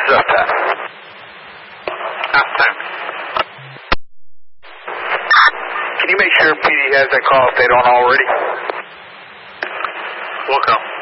is up time. Time. Can you make sure PD has that call if they don't already? We'll call.